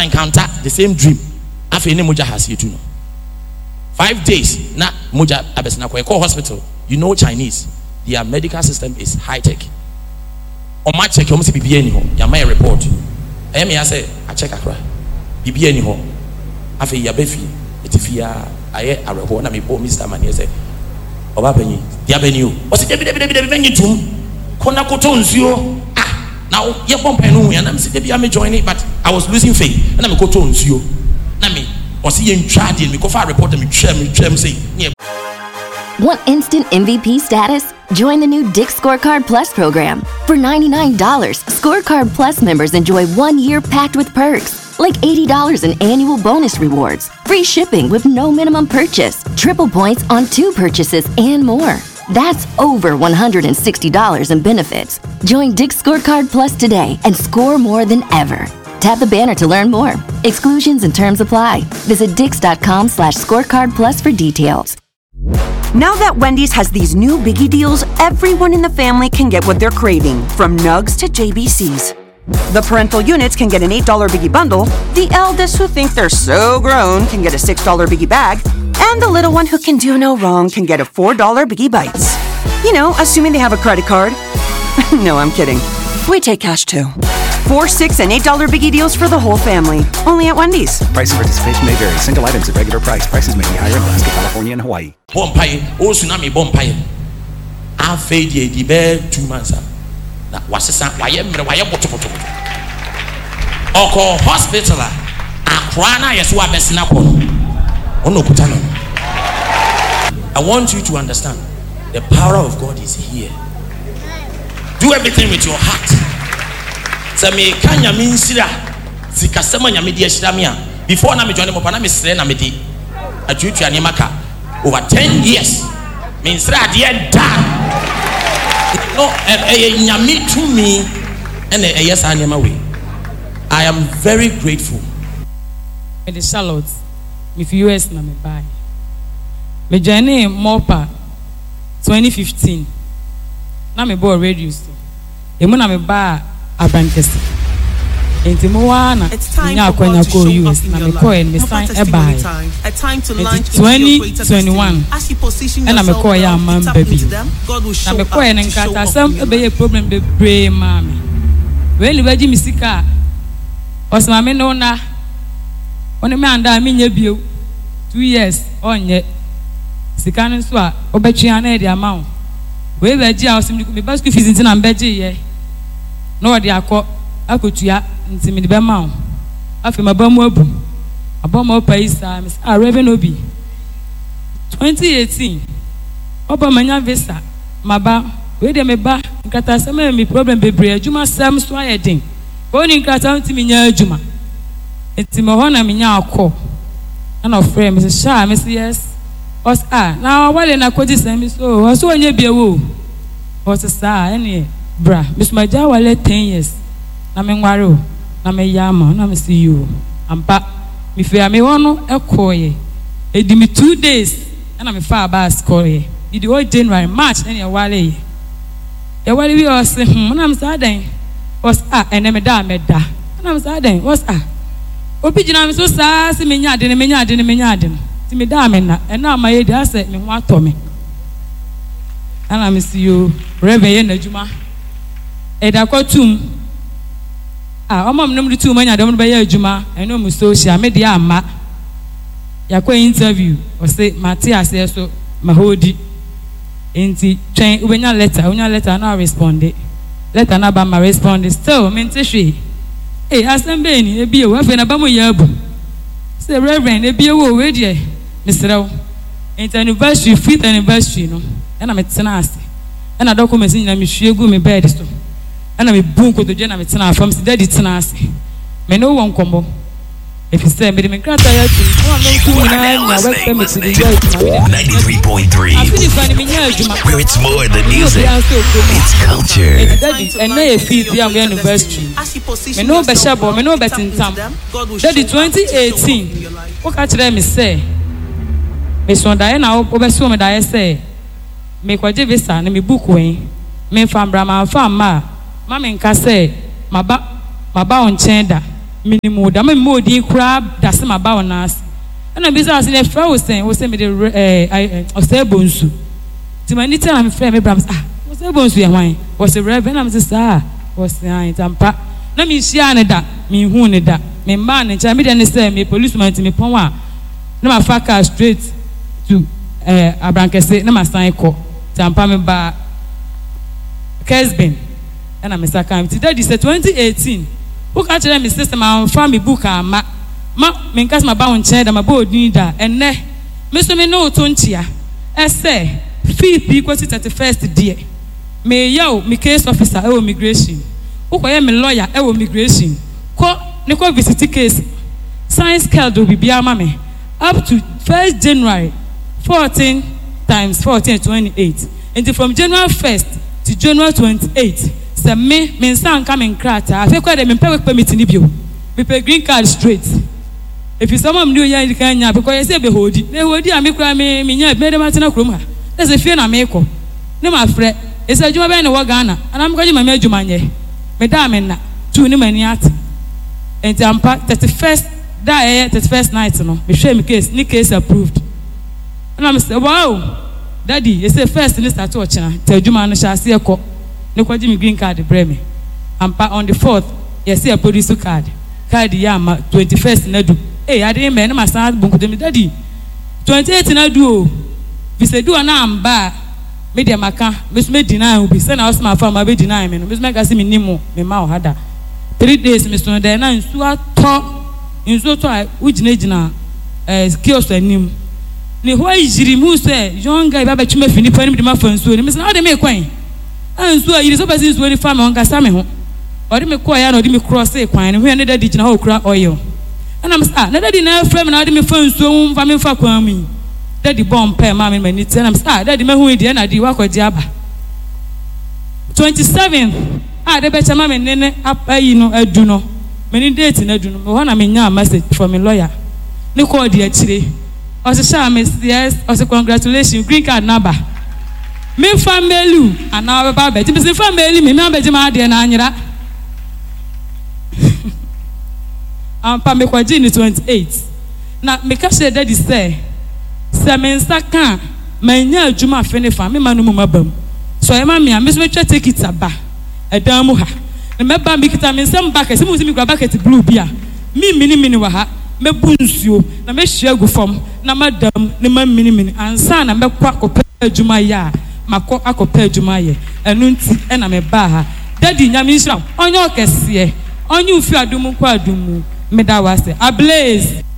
encounter the same dream. After any moja has you too. 5 days na moja abesina kwa hospital. You know Chinese, their medical system is high tech. On my check, you must be BBN. You may report. I say, I check akra. BBN. After your befi, if you are a report, I may poor Mr. Mani say, Obapeni, the avenue. What's it? David, Kona Kotonzio. Now, you're bumping, and I'm saying, I may join it, but I was losing faith, and I'm Kotonzio. Nami, or see in charging me, go far report me, say, Want instant MVP status? Join the new Dick's Scorecard Plus program. For $99, Scorecard Plus members enjoy 1 year packed with perks, like $80 in annual bonus rewards, free shipping with no minimum purchase, triple points on 2 purchases, and more. That's over $160 in benefits. Join Dick's Scorecard Plus today and score more than ever. Tap the banner to learn more. Exclusions and terms apply. Visit dix.com/scorecard plus for details. Now that Wendy's has these new biggie deals, everyone in the family can get what they're craving, from nugs to JBCs. The parental units can get an $8 biggie bundle, the eldest who think they're so grown can get a $6 biggie bag, and the little one who can do no wrong can get a $4 biggie bites. You know, assuming they have a credit card. No, I'm kidding. We take cash too. 4, 6, and $8 biggie deals for the whole family. Only at Wendy's. Price and participation may vary. Single items at regular price. Prices may be higher in Alaska, California, and Hawaii. Bompire, oh tsunami bompire. I fade the bear 2 months. Now, what's the sound? Why am Oko hospital. Akrana Yesua Bessinako. Ono Kutano. I want you to understand the power of God is here. Do everything with your heart. Sami kanya minsira zikasema nyamedi yashramia before na me join mo pa na me sre na me di atutua ne maka over 10 years minsira de da no nyame to me and yes anema we. I am very grateful. In the Charlotte with US na me buy me join Mopa 2015 na me board radio so emu na me buy Abankesi. Enti mowana nya kwanya ko US na me call me sign e buy. A time to launch 2021 and me call ya man baby. Na me call en nkata sam e be problem be brave mama. When you baji misika osma me no na one me anda me nya bio 2 years onye sika no so a obetwa na e di amount. We baji a osim me basket fees nti na mbeji ye. No de akọ akotua ntimi de be ma o afi mabamu abu aboma paisa miss revenue bi 2018 oba manya visa maba we de me ba nkata sama me problem bebre adwuma sam so ayedin oni nkata ntimi nya adwuma ntimi ho na menya akọ ana ofre me sha me yes os na wale na koji sam so o so onye biewo o sa ene bra Miss Maja wale 10 years na me nware na me yama na me see you ampa me fe me wono ekoye edi me 2 days na me fa ba score idi o January March na wale we o se na me sa dan was ene me da na me sa dan was obi gina me so sa se me nya ade ti me da me na ma ye da se me ho ato me na me see you Reverend na juma eda kwatum omam nom du manya dom be ya adwuma eno mu social media ama yakwa interview o say Matthias so mahodi enti twen ubenya letter na respond letter na ba ma respond still mente hwe asembe ni ebie wo afa na ba mo ya abu say Reverend ebie wo we de misrew enti anniversary 5th anniversary no na metena ase na documents ni na me hwe gu me bed so ana me bunko to jena me tena from si daddy tena ase me no won kombo if you say me krata ya tu no na welcome me to the 93.3 where it's more than music, it's culture. Daddy and na feel the anniversary me no be shabo me no be tintam daddy 2018 what ka kire me say me so da na obeso me da say me kwaje visa na me book wen me fam brama fam ma Mama nka say maba on chenda minimum da me mo di kura da se ma ba wona as na bi say ne fra wo say me de osay bonsu ti mani tell me frɛ me bram osay bonsu ya hwan was a reverend am say sir was ai tampa na mi hia ne da mi hu ne da me ma ne cha me de ne say me policeman ti me pon wa na ma fa car straight to abrankese na ma sign ko tampa me ba Kesben and I'm Mr. Kam. Today is 2018. Who catch them system and family book ma minkas my bound chair and my board neither and ne Mr. Me no tontia. Say fee equals it at the first day. Me yo me case officer immigration. Who me lawyer immigration. Nico visit case. Science scale will be mammy up to 1st January 14 times 14 28. And from January 1st to January 28. Say me son coming crata. I feel quite a perfect permit in you. Me pay green card straight. If you someone new year in Kenya, because I say behold it. Behold it, I make me made a Martina Kruma. There's a fear I make. No, my friend. It's a job in Wagana, and I'm going to my major manye. Madame and 2 Nimaniat. And Tampa 31st day 31st night, no. Me share me case, ni case approved. And I'm say, wow. Daddy, you say first in this start watching. Tell Juma no shall see a cop. No kwa Jimmy green card breme. And on the 4th, you see a police card. Card yama 21st na do. Hey, I didn't mean my son bunko dem daddy. 28th na do. We say do na amba. Media maka. Miss me deny will be send us my farm be deny me. Miss make us me nimo me ma hada. 3 days Miss no there na nsu ato. Nsu to a ujina skills anim. Ni ho yiri mu say young guy baba chuma fini pani de ma fansuo ni me say how dey make kwan ansuo yiri so person suo ni farm on kasa me ho odi me call ya na odi me cross e kwan ni ho ne daddy gina ho kura oil ana me say na daddy na frame na odi me fansuo mfa me fa kwan mi daddy bomb pay ma me mani tell am say daddy me hu di na di wa kwaji aba 27 de be chama me nene ayi no adu no many date na adu no ho na me nya message from me lawyer ni call di akire Ose Shamis, yes, Ose congratulations, green card number. Me family, and now about Betty, Miss Family, me number Jima, dear Nanyra. I'm Pamekwaji 28. Now, make us say that is say, Samen Saka, my near Juma Fenny family, Manumabum. So, I mammy, I miss me take it a ba, a damuha. Remember, make it in some back, as soon as we go back at the blue beer. Me, mini waha. Me bunsu na me hia gu fam na madam ne ma mini ansa na me kwa akopɛ adwuma ya makɔ akopɛ adwuma ye enu nti na me ba ha daddy nyame nhira onye okese onye ufi adum kwa adum me da wase ablaze